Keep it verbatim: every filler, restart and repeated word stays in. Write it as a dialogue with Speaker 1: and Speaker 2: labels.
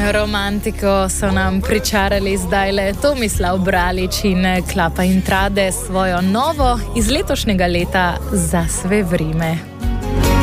Speaker 1: romantiko so nam pričarali zdaj le Tomislav Bralič in Klapa in Trade svojo novo iz letošnjega leta Za sve vrime.